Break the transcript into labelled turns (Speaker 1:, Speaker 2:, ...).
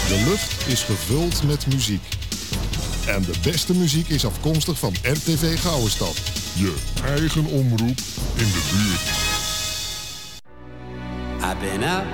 Speaker 1: De lucht is gevuld met muziek. En de beste muziek is afkomstig van RTV Gouwenstad. Je eigen omroep in de buurt.
Speaker 2: I've been out